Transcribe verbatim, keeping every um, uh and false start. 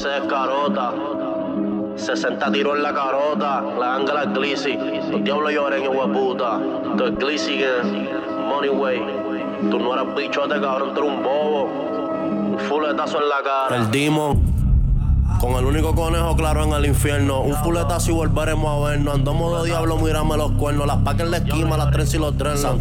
se descarota. sesenta tiros en la carota, la ángela es Glizzy. Los diablos lloren, hijo de puta. Tú es Glizzy que Money Way. Tú no eres bichote, cabrón, tú eres un bobo. Un fuletazo en la cara. El Demon. Con el único conejo claro en el infierno. Un fuletazo y volveremos a vernos. Andamos de diablo, mírame los cuernos. Las pacas en la esquina, las trenzas y los dreadlocks.